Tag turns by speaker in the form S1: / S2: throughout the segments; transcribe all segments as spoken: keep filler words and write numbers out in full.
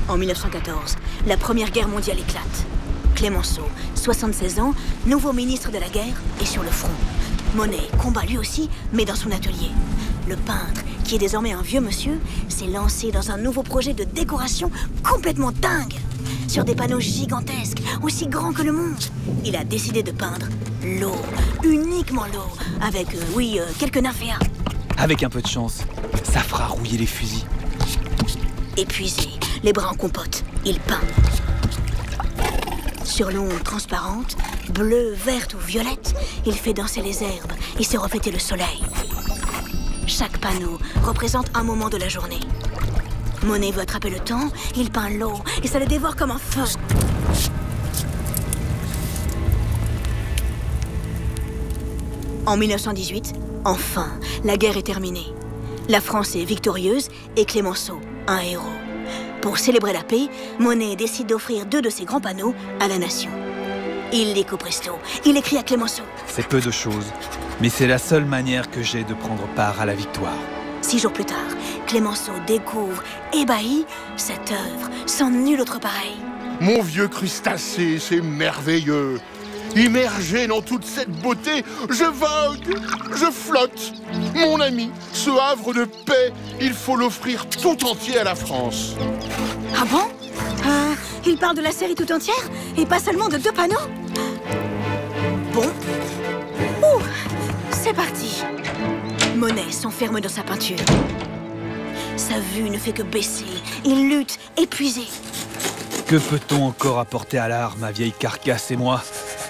S1: En mille neuf cent quatorze, la Première Guerre mondiale éclate. Clémenceau, soixante-seize ans, nouveau ministre de la guerre, est sur le front. Monet combat lui aussi, mais dans son atelier. Le peintre, qui est désormais un vieux monsieur, s'est lancé dans un nouveau projet de décoration complètement dingue. Sur des panneaux gigantesques, aussi grands que le monde, il a décidé de peindre l'eau, uniquement l'eau, avec, euh, oui, euh, quelques nymphéas.
S2: Avec un peu de chance, ça fera rouiller les fusils.
S1: Épuisé, les bras en compote, il peint. Sur l'onde transparente, bleue, verte ou violette, il fait danser les herbes et se refléter le soleil. Chaque panneau représente un moment de la journée. Monet veut attraper le temps, il peint l'eau et ça le dévore comme un feu. En mille neuf cent dix-huit, enfin, la guerre est terminée. La France est victorieuse et Clémenceau, un héros. Pour célébrer la paix, Monet décide d'offrir deux de ses grands panneaux à la nation. Il les coupe presto, il écrit à Clémenceau.
S2: C'est peu de choses, mais c'est la seule manière que j'ai de prendre part à la victoire.
S1: Six jours plus tard, Clémenceau découvre, ébahi, cette œuvre sans nul autre pareil.
S3: Mon vieux crustacé, c'est merveilleux. Immergé dans toute cette beauté, je vogue, je flotte. Mon ami, ce havre de paix, il faut l'offrir tout entier à la France.
S1: Ah bon euh, Il parle de la série tout entière et pas seulement de deux panneaux? Bon. Ouh, c'est parti. Monet s'enferme dans sa peinture. Sa vue ne fait que baisser. Il lutte, épuisé.
S2: Que peut-on encore apporter à l'art, ma vieille carcasse et moi?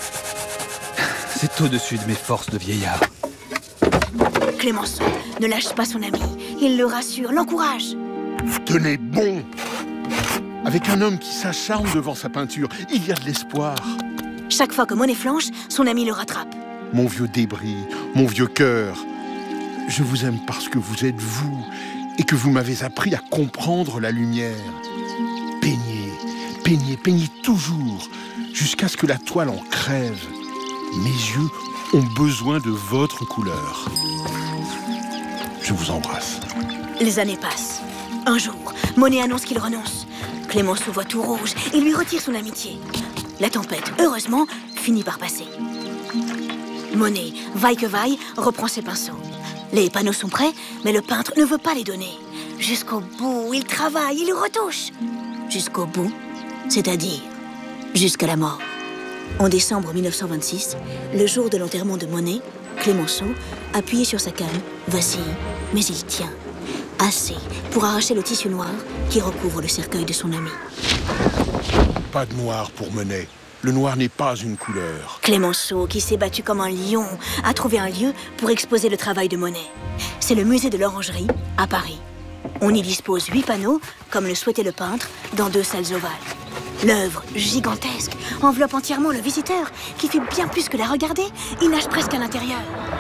S2: C'est au-dessus de mes forces de vieillard.
S1: Clémenceau ne lâche pas son ami. Il le rassure, l'encourage.
S3: Vous tenez bon. Avec un homme qui s'acharne devant sa peinture, il y a de l'espoir.
S1: Chaque fois que Monet flanche, son ami le rattrape.
S3: Mon vieux débris, mon vieux cœur, je vous aime parce que vous êtes vous et que vous m'avez appris à comprendre la lumière. Peignez, peignez, peignez toujours, jusqu'à ce que la toile en crève. Mes yeux ont besoin de votre couleur. Je vous embrasse.
S1: Les années passent. Un jour, Monet annonce qu'il renonce. Clémenceau voit tout rouge et lui retire son amitié. La tempête, heureusement, finit par passer. Monet, vaille que vaille, reprend ses pinceaux. Les panneaux sont prêts, mais le peintre ne veut pas les donner. Jusqu'au bout, il travaille, il retouche. Jusqu'au bout, c'est-à-dire jusqu'à la mort. En décembre mille neuf cent vingt-six, le jour de l'enterrement de Monet, Clémenceau, appuyé sur sa canne, vacille, mais il tient. Assez pour arracher le tissu noir qui recouvre le cercueil de son ami.
S3: Pas de noir pour Monet. Le noir n'est pas une couleur.
S1: Clémenceau, qui s'est battu comme un lion, a trouvé un lieu pour exposer le travail de Monet. C'est le musée de l'Orangerie, à Paris. On y dispose huit panneaux, comme le souhaitait le peintre, dans deux salles ovales. L'œuvre, gigantesque, enveloppe entièrement le visiteur, qui fait bien plus que la regarder, il nage presque à l'intérieur.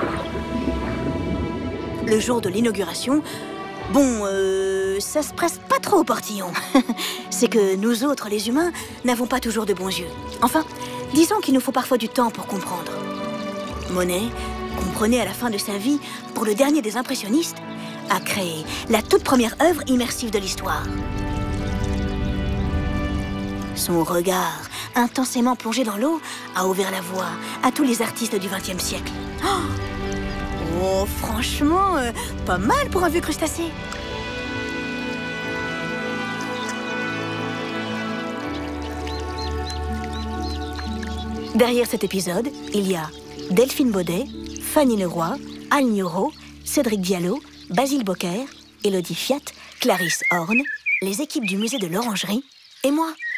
S1: Le jour de l'inauguration, bon, euh, ça se presse pas trop au portillon. C'est que nous autres, les humains, n'avons pas toujours de bons yeux. Enfin, disons qu'il nous faut parfois du temps pour comprendre. Monet, comprenait à la fin de sa vie, pour le dernier des impressionnistes, a créé la toute première œuvre immersive de l'histoire. Son regard, intensément plongé dans l'eau, a ouvert la voie à tous les artistes du vingtième siècle. Oh, oh franchement, euh, pas mal pour un vieux crustacé. Derrière cet épisode, il y a Delphine Baudet, Fanny Leroy, Anne Nioro, Cédric Diallo, Basile Bocquer, Élodie Fiat, Clarisse Horn, les équipes du musée de l'Orangerie et moi.